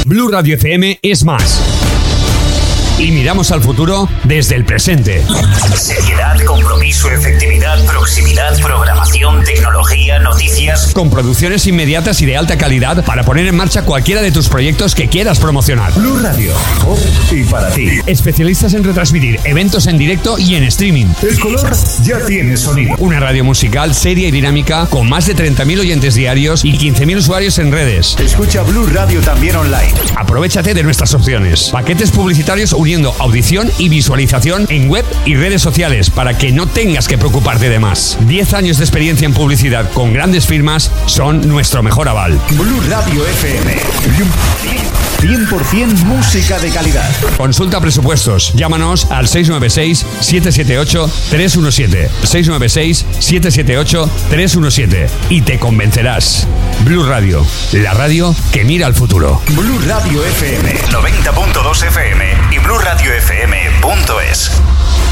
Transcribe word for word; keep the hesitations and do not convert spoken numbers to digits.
Blue Radio F M es más. Y miramos al futuro desde el presente. Seriedad, compromiso, efectividad, proximidad, programación, tecnología, noticias. Con producciones inmediatas y de alta calidad para poner en marcha cualquiera de tus proyectos que quieras promocionar. Blue Radio, por y para ti. Especialistas en retransmitir eventos en directo y en streaming. El color ya tiene sonido. Una radio musical seria y dinámica con más de treinta mil oyentes diarios y quince mil usuarios en redes. Escucha Blue Radio también online. Aprovéchate de nuestras opciones. Paquetes publicitarios uniendo audición y visualización en web y redes sociales para que no tengas que preocuparte de más. diez años de experiencia en publicidad con grandes firmas son nuestro mejor aval. Blue Radio F M. cien por ciento música de calidad. Consulta presupuestos. Llámanos al seis nueve seis, siete siete ocho, tres uno siete. seis nueve seis, siete siete ocho, tres uno siete. Y te convencerás. Blue Radio, la radio que mira al futuro. Blue Radio F M noventa punto dos F M y Blue Radio F M punto es.